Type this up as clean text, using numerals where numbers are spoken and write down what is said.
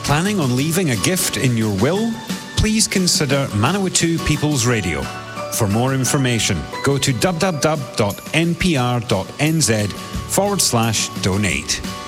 Planning on leaving a gift in your will? Please consider Manawatu People's Radio. For more information, go to www.npr.nz/donate.